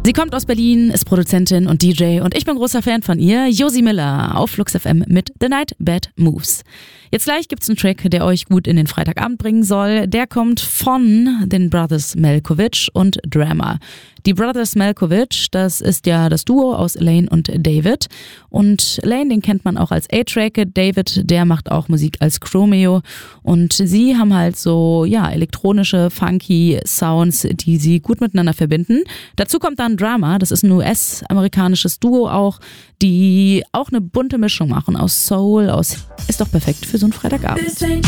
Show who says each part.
Speaker 1: Sie kommt aus Berlin, ist Produzentin und DJ und ich bin großer Fan von ihr, Josie Miller auf Flux FM mit The Night Bad Moves. Jetzt gleich gibt's einen Track, der euch gut in den Freitagabend bringen soll. Der kommt von den Brothers Malkovich und Drama. Die Brothers Malkovich, das ist ja das Duo aus Lane und David. Und Lane, den kennt man auch als A-Track. David, der macht auch Musik als Chromeo. Und sie haben halt so, ja, elektronische, funky Sounds, die sie gut miteinander verbinden. Dazu kommt dann Drama, das ist ein US-amerikanisches Duo auch, die auch eine bunte Mischung machen aus Soul, ist doch perfekt für so einen Freitagabend.